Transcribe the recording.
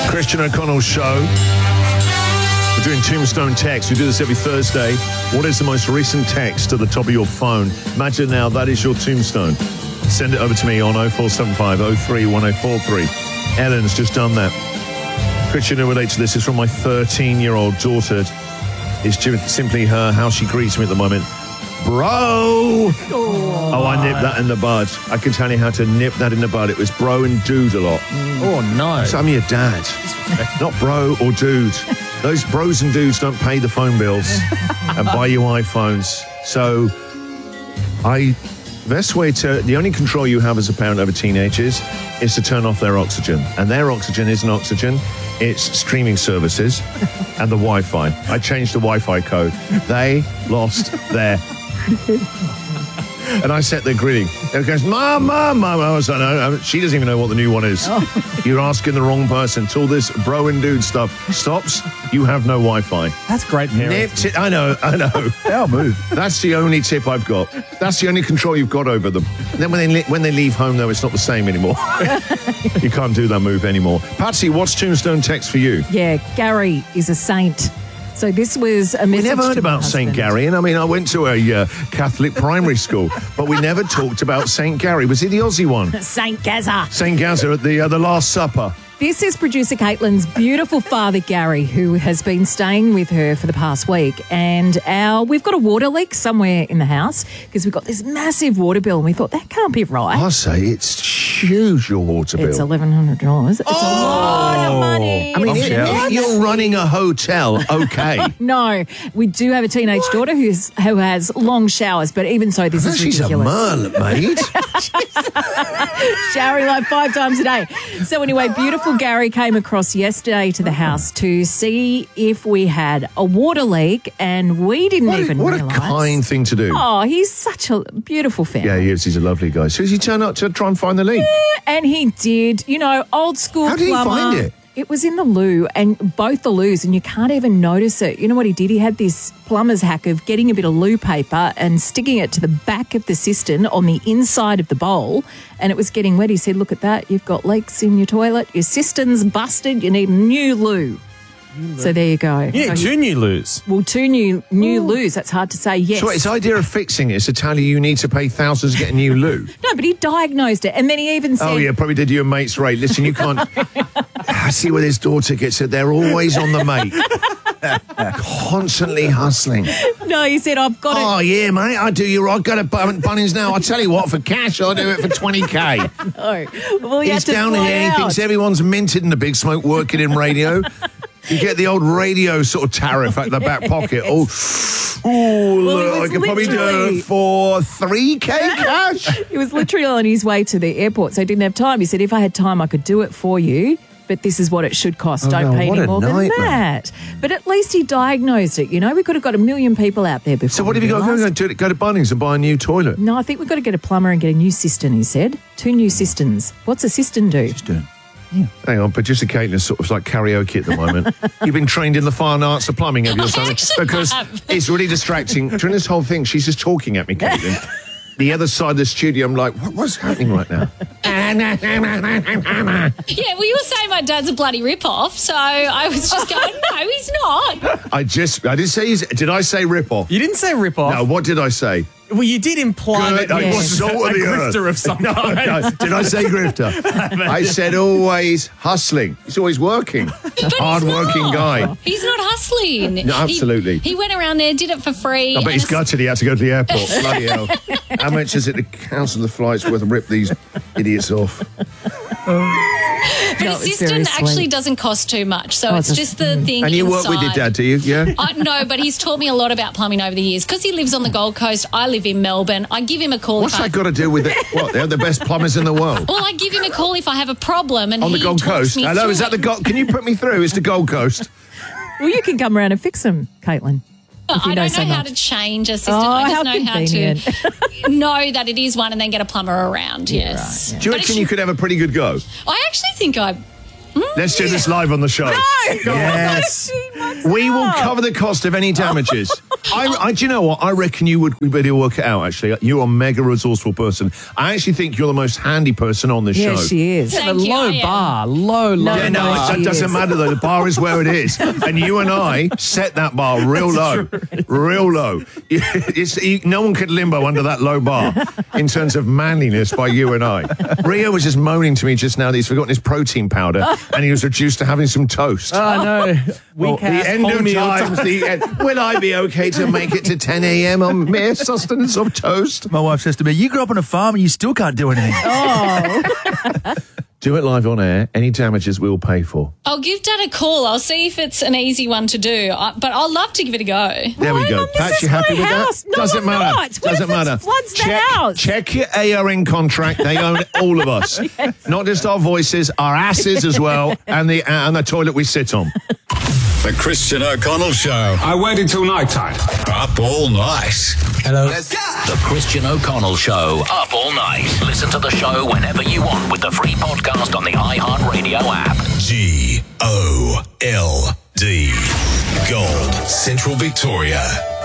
Christian O'Connell Show. We're doing Tombstone Text. We do this every Thursday. What is the most recent text at the top of your phone? Imagine now that is your tombstone. Send it over to me on 0475 03 1043. Ellen's just done that. Christian, who relates to this, is from my 13-year-old daughter. It's simply how she greets me at the moment. Bro! Oh, I nipped that in the bud. I can tell you how to nip that in the bud. It was bro and dude a lot. Oh, no. So I'm your dad. Not bro or dude. Those bros and dudes don't pay the phone bills and buy you iPhones. So the only control you have as a parent over teenagers is to turn off their oxygen. And their oxygen isn't oxygen. It's streaming services and the Wi-Fi. I changed the Wi-Fi code. They lost their... And I sat there grinning. And it goes, Mum. I was like, no, she doesn't even know what the new one is. Oh. You're asking the wrong person. Till this bro and dude stuff stops, you have no Wi-Fi. That's great parenting. I know. They'll move. That's the only tip I've got. That's the only control you've got over them. And then when they leave home, though, it's not the same anymore. You can't do that move anymore. Patsy, what's Tombstone Text for you? Yeah, Gary is a saint. So this was a message. We never heard to about St. Gary. And I mean, I went to a Catholic primary school, but we never talked about St. Gary. Was he the Aussie one? St. Gaza. St. Gaza at the Last Supper. This is producer Caitlin's beautiful father, Gary, who has been staying with her for the past week. And we've got a water leak somewhere in the house because we've got this massive water bill and we thought, that can't be right. I say it's huge, your water bill. It's $1,100. It's a lot of money. I mean, you're running a hotel, okay. No, we do have a teenage daughter who has long showers, but even so, this is ridiculous. She's a mermaid. Showering like 5 times a day. So anyway, beautiful Gary came across yesterday to the house to see if we had a water leak, and we didn't even realise. What a kind thing to do. Oh, he's such a beautiful family. Yeah, he is. He's a lovely guy. So does he turn up to try and find the leak? Yeah, and he did. You know, old school plumber. How did he find it? It was in the loo, and both the loos, and you can't even notice it. You know what he did? He had this plumber's hack of getting a bit of loo paper and sticking it to the back of the cistern on the inside of the bowl, and it was getting wet. He said, look at that, you've got leaks in your toilet, your cistern's busted, you need a new loo. So there you go. Yeah, so 2 new loos. Well, 2 new loos, that's hard to say, yes. So his idea of fixing it is to tell you need to pay thousands to get a new loo. No, but he diagnosed it, and then he even said... Oh, yeah, probably did you a mate's rate. Listen, you can't... I see with his daughter gets it. They're always on the mate. Constantly hustling. No, he said, I've got it. Oh, yeah, mate, I do you right. I've got a Bunnings now. I'll tell you what, for cash, I'll do it for 20K. No. Well, He's down here. He thinks everyone's minted in the Big Smoke working in radio. You get the old radio sort of tariff at the back pocket. Oh, look, I could probably do it for 3K cash. He was literally on his way to the airport, so he didn't have time. He said, if I had time, I could do it for you, but this is what it should cost. Don't pay any more than that. But at least he diagnosed it, you know. We could have got 1 million people out there before. So what have you got to do? Go to Bunnings and buy a new toilet? No, I think we've got to get a plumber and get a new cistern, he said. 2 new cisterns. What's a cistern do? Cistern. Yeah. Hang on, producer Caitlin's sort of like karaoke at the moment. You've been trained in the fine arts of plumbing, have you, or something? Because it's really distracting. During this whole thing, she's just talking at me, Caitlin. The other side of the studio, I'm like, what's happening right now? Yeah, well, you were saying my dad's a bloody rip-off, so I was just going, no, he's not. I did say, did I say rip-off? You didn't say rip-off. No, what did I say? Well, you did imply that he was a grifter of some kind. No, did I say grifter? I said always hustling. He's always working. Hard-working guy. He's not hustling. No, absolutely. He went around there, did it for free. I bet he's gutted he had to go to the airport. Bloody hell. How much is it to cancel the flights worth of rip these idiots off? But a cistern actually doesn't cost too much, so it's just the thing. And you work with your dad, do you? Yeah. No, but he's taught me a lot about plumbing over the years because he lives on the Gold Coast. I live in Melbourne. I give him a call. What's that got to do with it? What? They're the best plumbers in the world. Well, I give him a call if I have a problem, and on the Gold Coast. Hello, is that the Gold? Can you put me through? It's the Gold Coast. Well, you can come around and fix them, Caitlin. I don't know how to change a system. I just know how to know that it is one and then get a plumber around, yes. Right, yeah. Do you reckon you could have a pretty good go? I actually think Let's do this live on the show. No, yes. We will cover the cost of any damages. Do you know what? I reckon you would better work it out, actually. You're a mega resourceful person. I actually think you're the most handy person on this show. Yeah, she is. Yeah, the low bar. Low Yeah, no, bar. it doesn't matter though. The bar is where it is, and you and I set that bar real low, real low. No one could limbo under that low bar in terms of manliness by you and I. Rio was just moaning to me just now that he's forgotten his protein powder, and he was reduced to having some toast. Oh, no. The end of times. Will I be okay to make it to 10 a.m. on mere sustenance of toast? My wife says to me, you grew up on a farm and you still can't do anything. Do it live on air. Any damages we'll pay for. I'll give Dad a call. I'll see if it's an easy one to do. But I'll love to give it a go. There we go. on, this Pat, is you happy my with house. that? No, Doesn't I'm matter. not. What Doesn't if it matter. floods the house? Check your ARN contract. They own all of us. Not just our voices, our asses as well, and the toilet we sit on. The Christian O'Connell Show. I waited till night time. Up all night. Hello. The Christian O'Connell Show. Up all night. Listen to the show whenever you want with the free podcast on the iHeartRadio app. GOLD. Gold. Central Victoria.